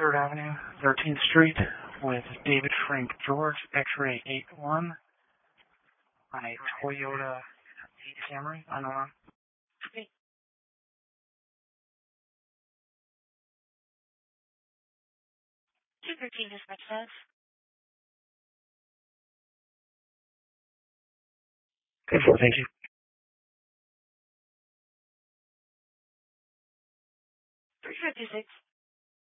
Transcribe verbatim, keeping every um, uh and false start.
third Avenue, thirteenth Street, with David Frank George, X-ray eight one, on a Toyota Camry, unarmed. Okay. two thirteen dispatch says. Good for thank you. three five two six.